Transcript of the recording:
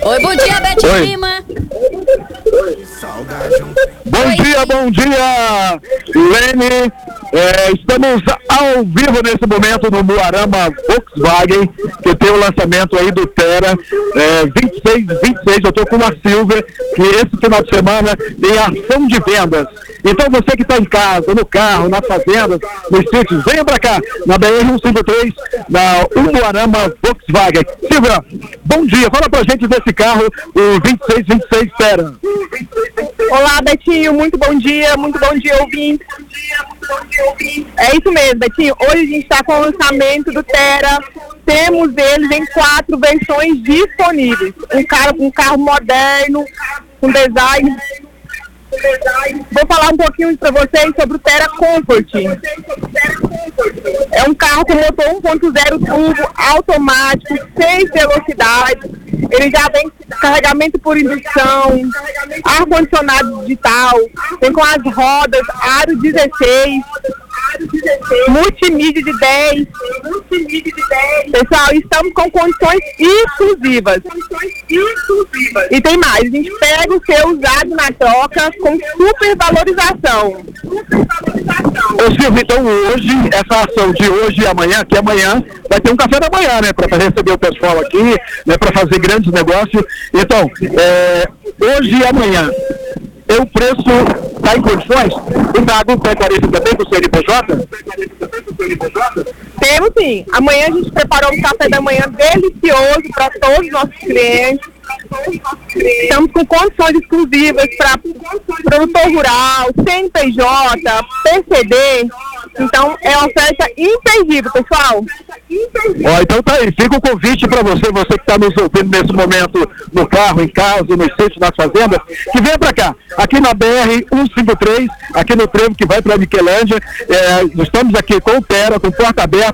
Oi, bom dia, Betinho Lima. Bom dia, Lene. Estamos ao vivo nesse momento no Umuarama Volkswagen, que tem o lançamento aí do Tera 26. Eu estou com a Silvia, que esse final de semana tem ação de vendas. Então você que está em casa, no carro, nas fazendas, nos sítios, venha para cá, na BR-153, na Umuarama Volkswagen. Silvia, bom dia, fala pra gente desse carro, o 26 Tera. Olá, Betinho, muito bom dia, ouvinte. É isso mesmo, Betinho, hoje a gente está com o lançamento do Tera, temos eles em 4 versões disponíveis, um carro moderno, com design. Vou falar um pouquinho para vocês sobre o Tera Comfort. É um carro com motor 1.0 turbo, automático, 6 velocidades. Ele já vem com carregamento por indução, ar-condicionado digital, tem com as rodas, aro 16, multimídia de 10. Pessoal, estamos com condições exclusivas. E tem mais, a gente pega o seu usado na troca com super valorização. Ô Silvio, então hoje, essa ação de hoje e amanhã, que amanhã vai ter um café da manhã, né, para receber o pessoal aqui, né, para fazer grandes negócios. Então, hoje e amanhã, o preço está em condições? O pago pré-40 também com o CNPJ? Temos sim. Amanhã a gente preparou um café da manhã delicioso para todos os nossos clientes. Estamos com condições exclusivas para produtor rural, CNPJ, PCD. Então é uma oferta imperdível, pessoal. Então tá aí, fica o convite para você que está nos ouvindo nesse momento no carro, em casa, nos sítios, nas fazendas, que venha para cá, aqui na BR-153, aqui no trevo que vai para Miquelândia. Estamos aqui com o Tera, com porta aberta,